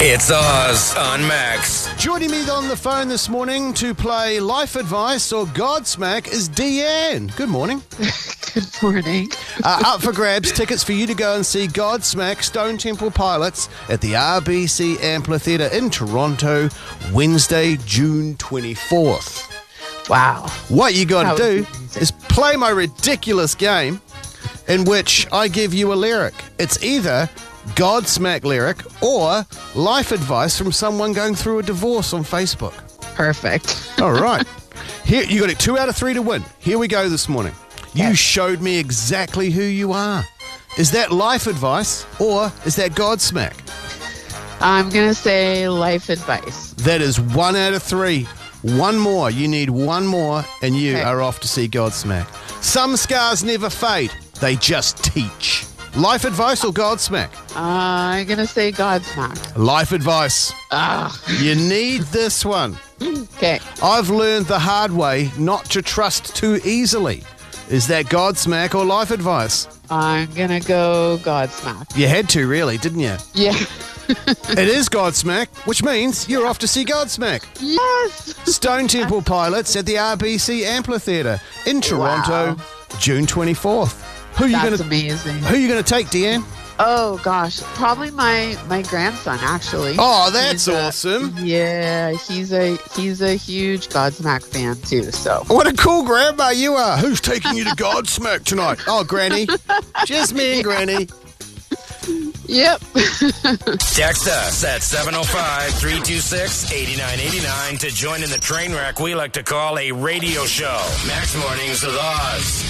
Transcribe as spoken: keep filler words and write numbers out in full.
It's Oz on Max. Joining me on the phone this morning to play Life Advice or Godsmack is Deanne. Good morning. Good morning. uh, up for grabs, tickets for you to go and see Godsmack Stone Temple Pilots at the R B C Amphitheatre in Toronto, Wednesday, June twenty-fourth. Wow. What you got to do amazing. is play my ridiculous game in which I give you a lyric. It's either Godsmack lyric or life advice from someone going through a divorce on Facebook. Perfect. All right. Here, you got it two out of three to win. Here we go this morning. You Okay. showed me exactly who you are. Is that life advice or is that Godsmack? I'm going to say life advice. That is one out of three. One more. You need one more and you Okay. are off to see Godsmack. Some scars never fade. They just teach. Life advice or Godsmack? Uh, I'm going to say Godsmack. Life advice. Ah, You need this one. okay. I've learned the hard way not to trust too easily. Is that Godsmack or life advice? I'm going to go Godsmack. You had to, really, didn't you? Yeah. It is Godsmack, which means you're off to see Godsmack. Yes. Stone Temple Pilots at the R B C Amphitheatre in Toronto, Wow. June twenty-fourth. Who you That's gonna amazing. Who you gonna take, Deanne? Oh, gosh. Probably my, my grandson, actually. Oh, that's He's a- awesome. Yeah, he's a he's a huge Godsmack fan, too, so. What a cool grandma you are. Who's taking you to Godsmack tonight? Oh, Granny. Just me and Granny. Yep. Text us at seven oh five, three two six, eight nine eight nine to join in the train wreck we like to call a radio show. Max Mornings with Oz.